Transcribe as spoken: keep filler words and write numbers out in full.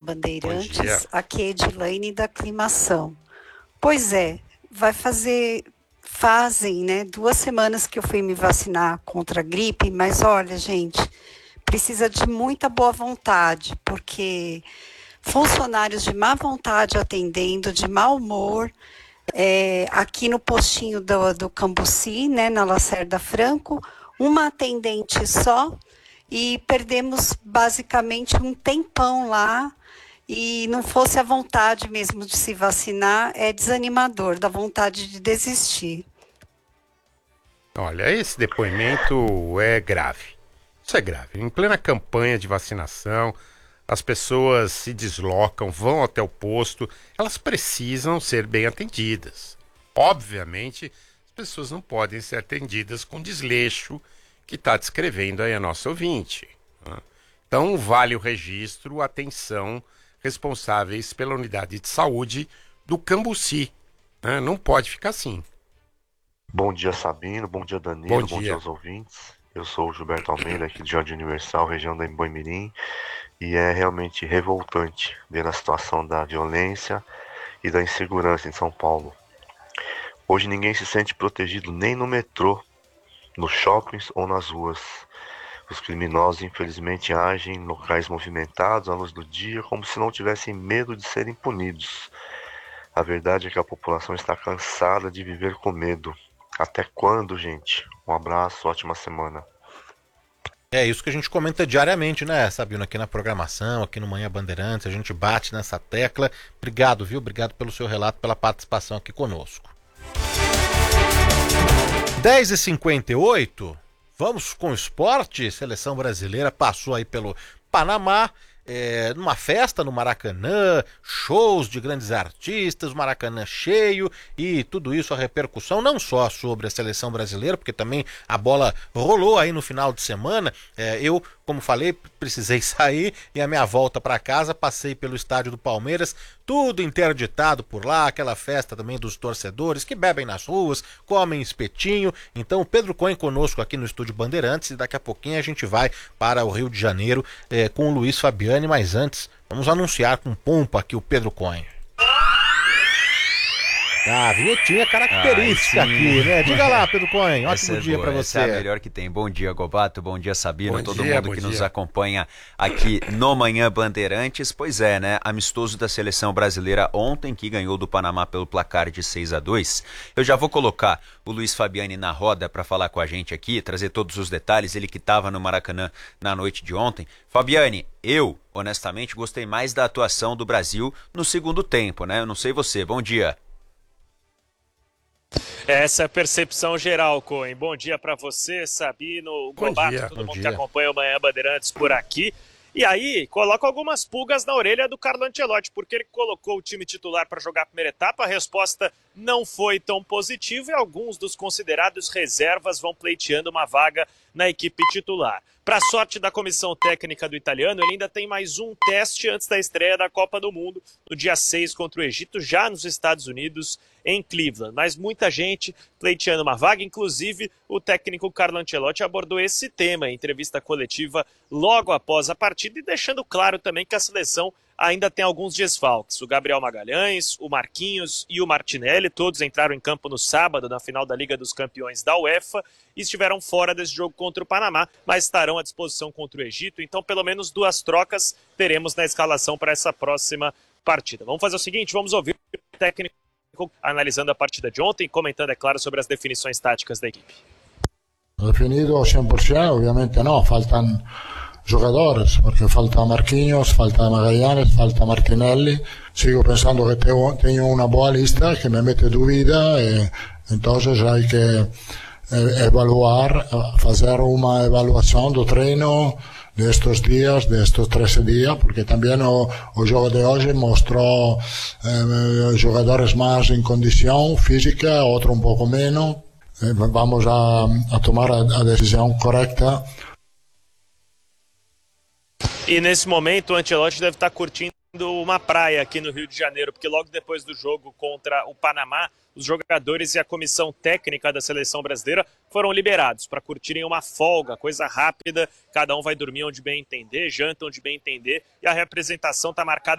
Bandeirantes. Aqui é Edilaine da Aclimação. Pois é, vai fazer, fazem, né, duas semanas que eu fui me vacinar contra a gripe, mas olha, gente, precisa de muita boa vontade, porque funcionários de má vontade atendendo, de mau humor, é, aqui no postinho do, do Cambuci, né, na Lacerda Franco, uma atendente só, e perdemos basicamente um tempão lá, e não fosse a vontade mesmo de se vacinar, é desanimador, dá vontade de desistir. Olha, esse depoimento é grave. Isso é grave. Em plena campanha de vacinação, as pessoas se deslocam, vão até o posto, elas precisam ser bem atendidas. Obviamente, as pessoas não podem ser atendidas com desleixo que está descrevendo aí a nossa ouvinte, né? Então, vale o registro, atenção, responsáveis pela unidade de saúde do Cambuci, né? Não pode ficar assim. Bom dia, Sabino. Bom dia, Danilo. Bom Bom dia, bom dia aos ouvintes. Eu sou o Gilberto Almeida, aqui de Jardim Universal, região da Emboimirim, e é realmente revoltante ver a situação da violência e da insegurança em São Paulo. Hoje ninguém se sente protegido nem no metrô, nos shoppings ou nas ruas. Os criminosos, infelizmente, agem em locais movimentados à luz do dia como se não tivessem medo de serem punidos. A verdade é que a população está cansada de viver com medo. Até quando, gente? Um abraço, ótima semana. É isso que a gente comenta diariamente, né, Sabino, aqui na programação, aqui no Manhã Bandeirantes, a gente bate nessa tecla. Obrigado, viu? Obrigado pelo seu relato, pela participação aqui conosco. dez e cinquenta e oito, vamos com o esporte. Seleção brasileira passou aí pelo Panamá, é, numa festa no Maracanã, shows de grandes artistas, Maracanã cheio, e tudo isso, a repercussão não só sobre a seleção brasileira, porque também a bola rolou aí no final de semana. É, eu, como falei, precisei sair, e a minha volta para casa passei pelo estádio do Palmeiras, tudo interditado por lá, aquela festa também dos torcedores que bebem nas ruas, comem espetinho. Então o Pedro Cohen conosco aqui no estúdio Bandeirantes, e daqui a pouquinho a gente vai para o Rio de Janeiro é, com o Luiz Fabiani, mas antes vamos anunciar com pompa aqui o Pedro Cohen. Ah, vinhetinha característica aqui, né? Diga lá, Pedro Cohen, ótimo é dia boa, pra você. Essa é a melhor que tem. Bom dia, Gobato, bom dia, Sabino, bom todo dia, mundo que dia. nos acompanha aqui no Manhã Bandeirantes. Pois é, né? Amistoso da seleção brasileira ontem, que ganhou do Panamá pelo placar de seis a dois. Eu já vou colocar o Luiz Fabiani na roda para falar com a gente aqui, trazer todos os detalhes, ele que estava no Maracanã na noite de ontem. Fabiani, eu, honestamente, gostei mais da atuação do Brasil no segundo tempo, né? Eu não sei você, bom dia. Essa é a percepção geral, Cohen. Bom dia para você, Sabino, Gobato, todo mundo que acompanha o Manhã Bandeirantes por aqui. E aí, coloca algumas pulgas na orelha do Carlo Ancelotti, porque ele colocou o time titular para jogar a primeira etapa, a resposta não foi tão positiva e alguns dos considerados reservas vão pleiteando uma vaga na equipe titular. Para sorte da comissão técnica do italiano, ele ainda tem mais um teste antes da estreia da Copa do Mundo, no dia seis contra o Egito, já nos Estados Unidos, em Cleveland. Mas muita gente pleiteando uma vaga, inclusive o técnico Carlo Ancelotti abordou esse tema em entrevista coletiva logo após a partida e deixando claro também que a seleção ainda tem alguns desfalques. O Gabriel Magalhães, o Marquinhos e o Martinelli, todos entraram em campo no sábado na final da Liga dos Campeões da UEFA e estiveram fora desse jogo contra o Panamá, mas estarão à disposição contra o Egito. Então pelo menos duas trocas teremos na escalação para essa próxima partida. Vamos fazer o seguinte, vamos ouvir o técnico analisando a partida de ontem e comentando, é claro, sobre as definições táticas da equipe. Definido cem por ciento, obviamente no, faltan jugadores, porque falta Marquinhos, falta Magallanes, falta Martinelli. Sigo pensando que tengo, tengo una buena lista que me mete dúvida, e entonces hay que eh, evaluar, hacer una evaluación do treino de estos días, de estos trece días, porque también o, o juego de hoy mostró eh, jugadores más en condición física, otro un poco menos. Eh, vamos a, a tomar a, a decisión correcta. E nesse momento o Ancelotti deve estar curtindo uma praia aqui no Rio de Janeiro, porque logo depois do jogo contra o Panamá, os jogadores e a comissão técnica da seleção brasileira foram liberados para curtirem uma folga, coisa rápida, cada um vai dormir onde bem entender, janta onde bem entender, e a representação está marcada